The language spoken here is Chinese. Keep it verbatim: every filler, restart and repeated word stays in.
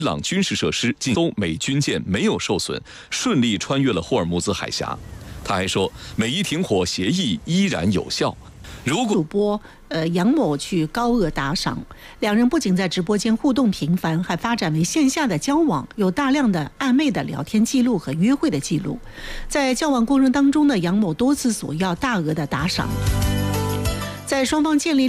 伊朗军事设施进攻美军舰没有受损，顺利穿越了霍尔木兹海峡。他还说，美伊停火协议依然有效。如果主播呃杨某去高额打赏，两人不仅在直播间互动频繁，还发展为线下的交往，有大量的暧昧的聊天记录和约会的记录。在交往过程当中呢，杨某多次索要大额的打赏，在双方建立